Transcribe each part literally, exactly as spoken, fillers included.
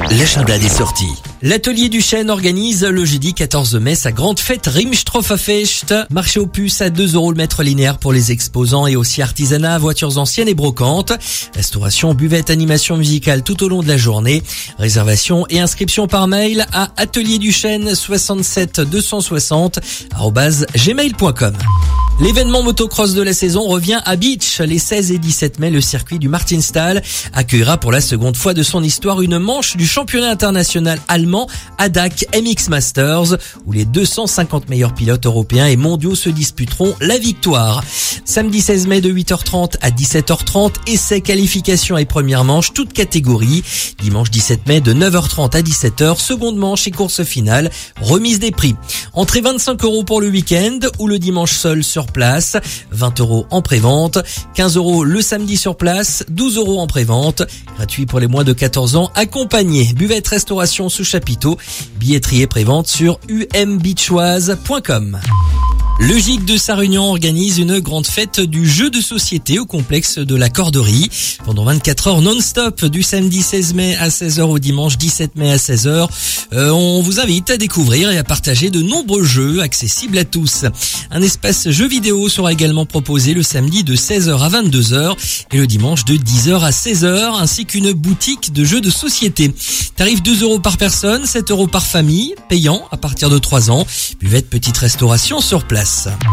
l'agenda des sorties. L'atelier du Chêne organise le jeudi quatorze mai sa grande fête Rimstrofafest. Marché aux puces à deux euros le mètre linéaire pour les exposants et aussi artisanat, voitures anciennes et brocantes. Restauration, buvette, animation musicale tout au long de la journée. Réservation et inscription par mail à atelier du chêne soixante-sept deux cent soixante arobase gmail point com. L'événement motocross de la saison revient à Beach. Les seize et dix-sept mai, le circuit du Martinstal accueillera pour la seconde fois de son histoire une manche du championnat international allemand A D A C M X Masters, où les deux cent cinquante meilleurs pilotes européens et mondiaux se disputeront la victoire. Samedi seize mai de huit heures trente à dix-sept heures trente, essais, qualifications et première manche, toutes catégories. Dimanche dix-sept mai de neuf heures trente à dix-sept heures, seconde manche et course finale, remise des prix. Entrée vingt-cinq euros pour le week-end ou le dimanche seul sur place, vingt euros en prévente, quinze euros le samedi sur place, douze euros en prévente, gratuit pour les moins de quatorze ans accompagnés. Buvette, restauration sous chapiteau, billetterie et prévente sur u m beachoise point com. Le Gîte de Sarre-Union organise une grande fête du jeu de société au complexe de la Corderie. Pendant vingt-quatre heures non-stop, du samedi seize mai à seize heures au dimanche dix-sept mai à seize heures. Euh, on vous invite à découvrir et à partager de nombreux jeux accessibles à tous. Un espace jeux vidéo sera également proposé le samedi de seize heures à vingt-deux heures et le dimanche de dix heures à seize heures, ainsi qu'une boutique de jeux de société. Tarif deux euros par personne, sept euros par famille, payant à partir de trois ans. Buvette, petite restauration sur place.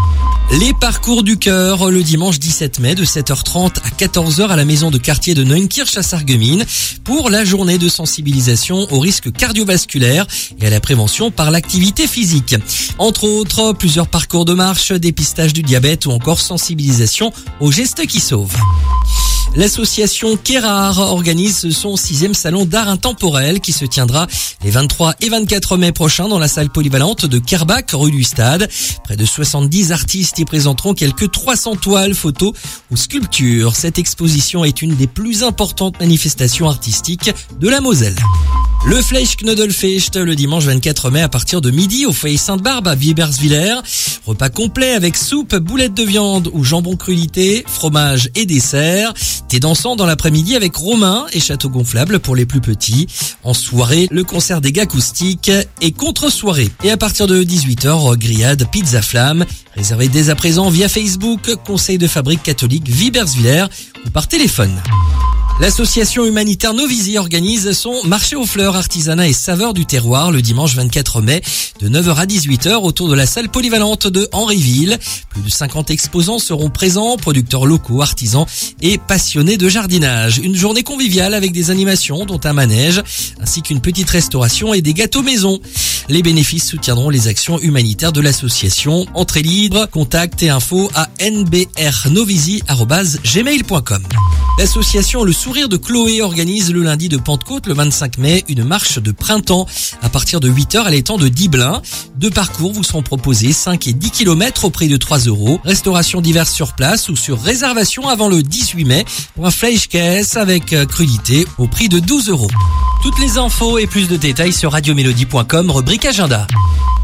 Les parcours du cœur, le dimanche dix-sept mai de sept heures trente à quatorze heures à la maison de quartier de Neunkirch à Sarreguemines pour la journée de sensibilisation aux risques cardiovasculaires et à la prévention par l'activité physique. Entre autres, plusieurs parcours de marche, dépistage du diabète ou encore sensibilisation aux gestes qui sauvent. L'association Kérard organise son sixième salon d'art intemporel qui se tiendra les vingt-trois et vingt-quatre mai prochains dans la salle polyvalente de Kerbach, rue du Stade. Près de soixante-dix artistes y présenteront quelques trois cents toiles, photos ou sculptures. Cette exposition est une des plus importantes manifestations artistiques de la Moselle. Le Fleischknödelfest le dimanche vingt-quatre mai à partir de midi au foyer Sainte-Barbe à Wieberswiller. Repas complet avec soupe, boulettes de viande ou jambon crudité, fromage et dessert. Thé dansant dans l'après-midi avec Romain et château gonflable pour les plus petits. En soirée, le concert des acoustiques et contre-soirée. Et à partir de dix-huit heures, grillade, pizza flamme. Réservez dès à présent via Facebook, Conseil de fabrique catholique Wieberswiller ou par téléphone. L'association humanitaire Novizi organise son marché aux fleurs, artisanat et saveurs du terroir le dimanche vingt-quatre mai de neuf heures à dix-huit heures autour de la salle polyvalente de Henryville. Plus de cinquante exposants seront présents, producteurs locaux, artisans et passionnés de jardinage. Une journée conviviale avec des animations dont un manège ainsi qu'une petite restauration et des gâteaux maison. Les bénéfices soutiendront les actions humanitaires de l'association. Entrée libre, contact et info à n b r novizi arobase gmail point com. L'association Le Sourire de Chloé organise le lundi de Pentecôte, le vingt-cinq mai, une marche de printemps à partir de huit heures à l'étang de Diblin. Deux parcours vous seront proposés, cinq et dix kilomètres au prix de trois euros. Restauration diverse sur place ou sur réservation avant le dix-huit mai pour un Fleischkäse avec crudité au prix de douze euros. Toutes les infos et plus de détails sur radio mélodie point com, rubrique agenda.